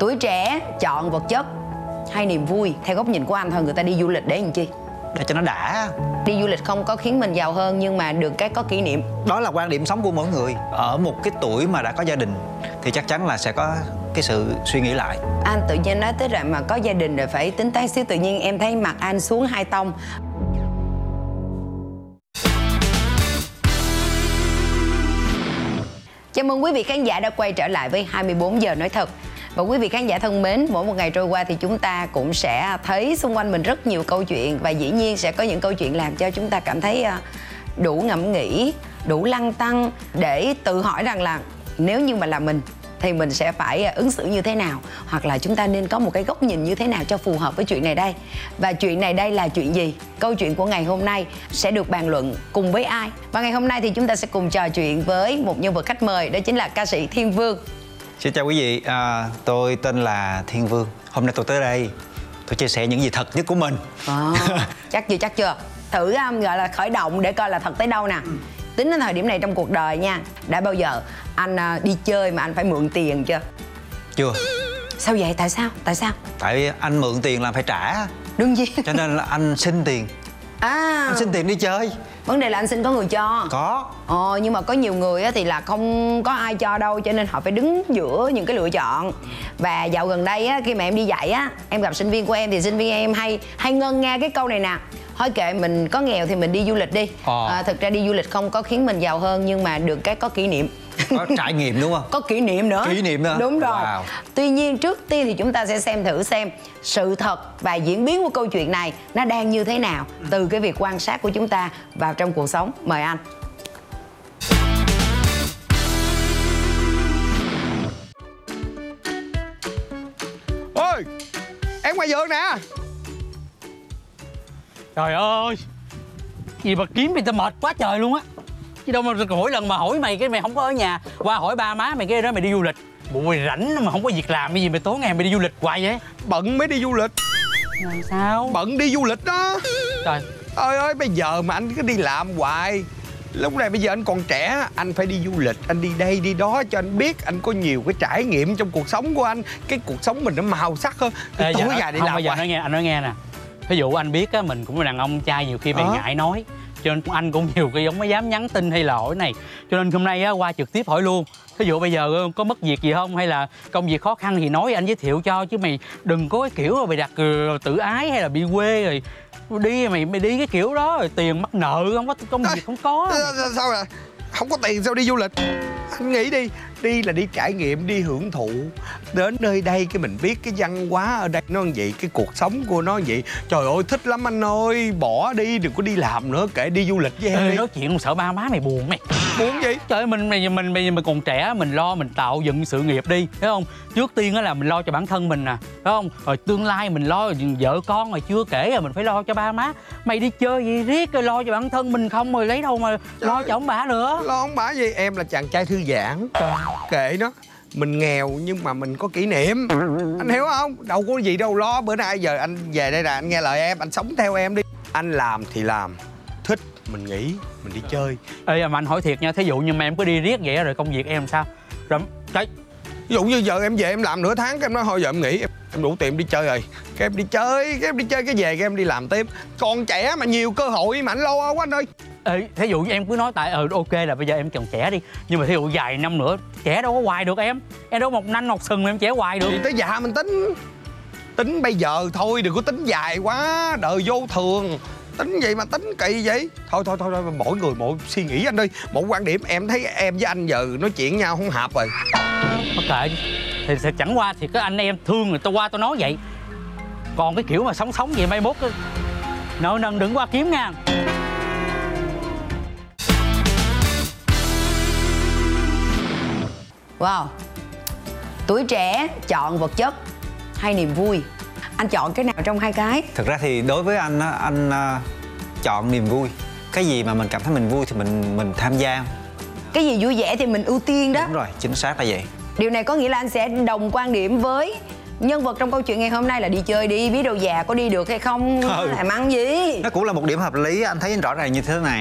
Tuổi trẻ chọn vật chất hay niềm vui? Theo góc nhìn của anh thôi, người ta đi du lịch để làm chi? Để cho nó đã. Đi du lịch không có khiến mình giàu hơn, nhưng mà được cái có kỷ niệm. Đó là quan điểm sống của mỗi người. Ở một cái tuổi mà đã có gia đình thì chắc chắn là sẽ có cái sự suy nghĩ lại. Anh tự nhiên nói tới rồi mà có gia đình rồi phải tính toán xíu. Tự nhiên em thấy mặt anh xuống 2 tông. Chào mừng quý vị khán giả đã quay trở lại với 24 giờ nói thật. Và quý vị khán giả thân mến, mỗi một ngày trôi qua thì chúng ta cũng sẽ thấy xung quanh mình rất nhiều câu chuyện. Và dĩ nhiên sẽ có những câu chuyện làm cho chúng ta cảm thấy đủ ngẫm nghĩ, đủ lăn tăn để tự hỏi rằng là nếu như mà là mình thì mình sẽ phải ứng xử như thế nào, hoặc là chúng ta nên có một cái góc nhìn như thế nào cho phù hợp với chuyện này đây. Và chuyện này đây là chuyện gì? Câu chuyện của ngày hôm nay sẽ được bàn luận cùng với ai? Và ngày hôm nay thì chúng ta sẽ cùng trò chuyện với một nhân vật khách mời, đó chính là ca sĩ Thiên Vương. Xin chào quý vị, tôi tên là Thiên Vương. Hôm nay tôi tới đây, tôi chia sẻ những gì thật nhất của mình. Chắc chưa? Thử gọi là khởi động để coi là thật tới đâu nè. Tính đến thời điểm này trong cuộc đời nha, đã bao giờ anh đi chơi mà anh phải mượn tiền chưa? Chưa. Sao vậy? Tại sao? Tại anh mượn tiền là phải trả. Đương nhiên. Cho nên là anh xin tiền. Anh xin tiền đi chơi. Vấn đề là anh xin có người cho. Có. Nhưng mà có nhiều người thì là không có ai cho đâu, cho nên họ phải đứng giữa những cái lựa chọn. Và dạo gần đây khi mà em đi dạy em gặp sinh viên của em thì sinh viên em hay ngân nga cái câu này nè: thôi kệ, mình có nghèo thì mình đi du lịch đi. Thực ra đi du lịch không có khiến mình giàu hơn, nhưng mà được cái có kỷ niệm. Có trải nghiệm đúng không? Có kỷ niệm nữa. Kỷ niệm nữa. Đúng rồi. Wow. Tuy nhiên trước tiên thì chúng ta sẽ xem sự thật và diễn biến của câu chuyện này nó đang như thế nào từ cái việc quan sát của chúng ta vào trong cuộc sống. Mời anh. Ôi, em ngoài vườn nè. Trời ơi, gì mà kiếm thì tao mệt quá trời luôn á. Chứ đâu mà mỗi lần mà hỏi mày cái mày không có ở nhà, qua hỏi ba má mày cái đó mày đi du lịch. Bộ mày rảnh mà không có việc làm cái gì mày tối ngày mày đi du lịch hoài vậy? Bận mới đi du lịch. Làm sao? Bận đi du lịch đó. Trời ơi, bây giờ mà anh cứ đi làm hoài. Lúc này bây giờ anh còn trẻ, anh phải đi du lịch, anh đi đây đi đó cho anh biết anh có nhiều cái trải nghiệm trong cuộc sống của anh. Cái cuộc sống mình nó màu sắc hơn. Tối ngày đi không, làm bây giờ hoài. anh nói nghe nè. Ví dụ anh biết á, mình cũng là đàn ông trai, nhiều khi mày ngại nói, cho nên anh cũng nhiều khi không có dám nhắn tin hay là hỏi này. Cho nên hôm nay á, qua trực tiếp hỏi luôn. Ví dụ bây giờ có mất việc gì không, hay là công việc khó khăn thì nói anh giới thiệu cho, chứ mày đừng có cái kiểu là mày đặt tự ái hay là bị quê rồi đi mày đi cái kiểu đó rồi tiền mắc nợ, không có công việc không có. Sao là không có tiền sao đi du lịch? Anh nghĩ đi là đi trải nghiệm, đi hưởng thụ. Đến nơi đây cái mình biết cái văn hóa ở đây nó như vậy, cái cuộc sống của nó như vậy. Trời ơi, thích lắm anh ơi. Bỏ đi, đừng có đi làm nữa, kệ đi du lịch với em đi. Nói chuyện sợ ba má mày buồn mày. Buồn gì? Trời ơi, mình còn trẻ, mình lo mình tạo dựng sự nghiệp đi, thấy không? Trước tiên là mình lo cho bản thân mình nè, thấy không? Rồi tương lai mình lo rồi vợ con, rồi chưa kể là mình phải lo cho ba má. Mày đi chơi gì riết rồi lo cho bản thân mình không, rồi lấy đâu mà lo cho ông bà nữa. Lo ông bà gì? Em là chàng trai thư giãn. Kệ nó. Mình nghèo nhưng mà mình có kỷ niệm. Anh hiểu không? Đâu có gì đâu lo. Bữa nay giờ anh về đây là anh nghe lời em, anh sống theo em đi. Anh làm thì làm, thích mình nghỉ, mình đi chơi. Ê mà anh hỏi thiệt nha, thí dụ như mà em có đi riết vậy rồi công việc em sao? Rồi đấy. Ví dụ như giờ em về em làm nửa tháng cái em nói thôi giờ em nghỉ, em đủ tiền đi chơi rồi. Cái em đi chơi, cái về cái em đi làm tiếp. Còn trẻ mà nhiều cơ hội mà anh lo quá anh ơi. Ê, thí dụ như em cứ nói tại ok là bây giờ em còn trẻ đi, nhưng mà thí dụ vài năm nữa trẻ đâu có hoài được em đâu một nanh một sừng mà em trẻ hoài được. Thì tới già mình tính bây giờ thôi, đừng có tính dài quá, đời vô thường. Tính vậy mà tính kỳ vậy. Thôi mỗi người mỗi suy nghĩ anh ơi. Một quan điểm em thấy em với anh giờ nói chuyện nhau không hợp rồi. Kệ, thì chẳng qua thì cái anh em thương người ta qua tôi nói vậy. Còn cái kiểu mà sống vậy mai mốt nợ nần đừng qua kiếm nha. Wow. Tuổi trẻ chọn vật chất hay niềm vui? Anh chọn cái nào trong hai cái? Thực ra thì đối với anh chọn niềm vui. Cái gì mà mình cảm thấy mình vui thì mình tham gia. Cái gì vui vẻ thì mình ưu tiên đó. Đúng rồi, chính xác là vậy. Điều này có nghĩa là anh sẽ đồng quan điểm với nhân vật trong câu chuyện ngày hôm nay là đi chơi đi, biết đâu già có đi được hay không, làm ăn gì. Nó cũng là một điểm hợp lý, anh thấy rõ ràng như thế này.